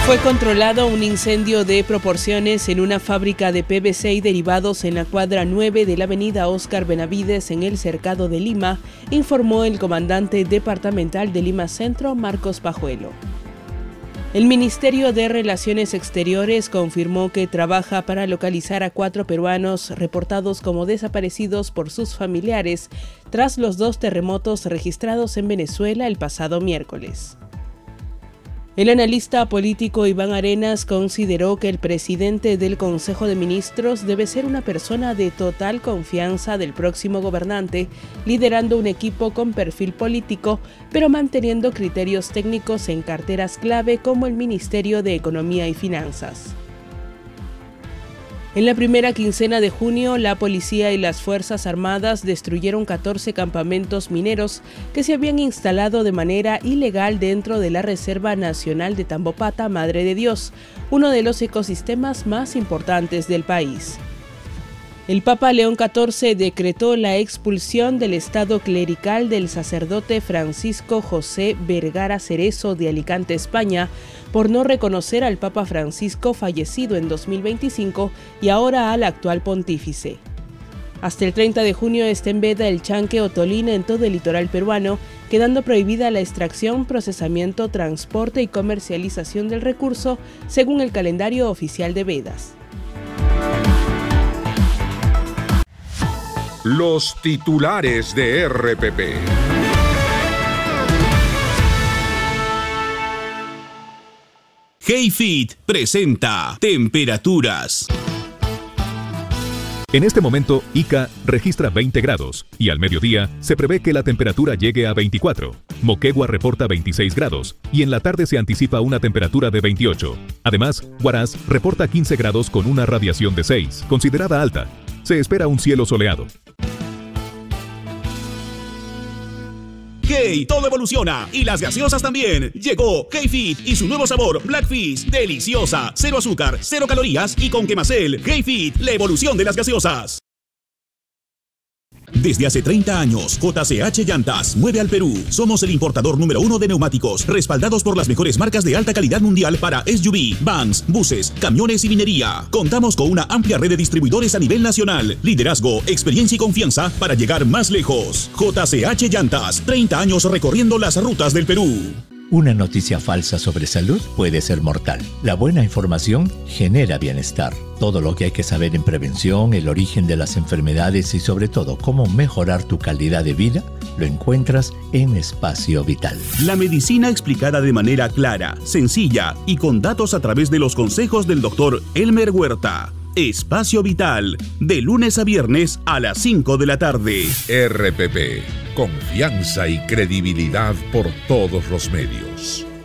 Fue controlado un incendio de proporciones en una fábrica de PVC y derivados en la cuadra 9 de la avenida Óscar Benavides en el Cercado de Lima, informó el comandante departamental de Lima Centro, Marcos Pajuelo. El Ministerio de Relaciones Exteriores confirmó que trabaja para localizar a 4 peruanos reportados como desaparecidos por sus familiares tras los 2 terremotos registrados en Venezuela el pasado miércoles. El analista político Iván Arenas consideró que el presidente del Consejo de Ministros debe ser una persona de total confianza del próximo gobernante, liderando un equipo con perfil político, pero manteniendo criterios técnicos en carteras clave como el Ministerio de Economía y Finanzas. En la primera quincena de junio, la policía y las Fuerzas Armadas destruyeron 14 campamentos mineros que se habían instalado de manera ilegal dentro de la Reserva Nacional de Tambopata Madre de Dios, uno de los ecosistemas más importantes del país. El Papa León XIV decretó la expulsión del estado clerical del sacerdote Francisco José Vergara Cerezo de Alicante, España, por no reconocer al Papa Francisco fallecido en 2025 y ahora al actual pontífice. Hasta el 30 de junio está en veda el chanque o tolina en todo el litoral peruano, quedando prohibida la extracción, procesamiento, transporte y comercialización del recurso, según el calendario oficial de vedas. Los titulares de RPP. HeyFit presenta temperaturas. En este momento, Ica registra 20 grados y al mediodía se prevé que la temperatura llegue a 24. Moquegua reporta 26 grados y en la tarde se anticipa una temperatura de 28. Además, Huaraz reporta 15 grados con una radiación de 6, considerada alta. Se espera un cielo soleado. Hey, todo evoluciona y las gaseosas también. Llegó HeyFit y su nuevo sabor Blackfish, deliciosa, 0 azúcar, 0 calorías y con Quemacel. HeyFit, la evolución de las gaseosas. Desde hace 30 años, JCH Llantas mueve al Perú. Somos el importador número 1 de neumáticos, respaldados por las mejores marcas de alta calidad mundial para SUV, vans, buses, camiones y minería. Contamos con una amplia red de distribuidores a nivel nacional. Liderazgo, experiencia y confianza para llegar más lejos. JCH Llantas, 30 años recorriendo las rutas del Perú. Una noticia falsa sobre salud puede ser mortal. La buena información genera bienestar. Todo lo que hay que saber en prevención, el origen de las enfermedades y sobre todo cómo mejorar tu calidad de vida, lo encuentras en Espacio Vital. La medicina explicada de manera clara, sencilla y con datos a través de los consejos del Dr. Elmer Huerta. Espacio Vital, de lunes a viernes a las 5 de la tarde. RPP, confianza y credibilidad por todos los medios.